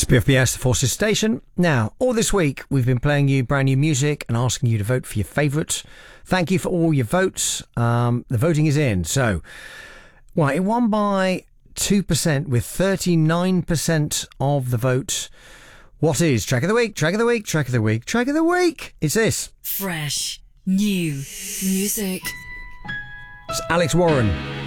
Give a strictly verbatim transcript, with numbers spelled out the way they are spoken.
B F B S, the Forces Station. Now, all this week, we've been playing you brand new music and asking you to vote for your favourites. Thank you for all your votes. Um, the voting is in. So, well, it won by two percent with thirty-nine percent of the vote. What is Track of the Week, Track of the Week, Track of the Week, Track of the Week? It's this. Fresh, new music. It's Alex Warren.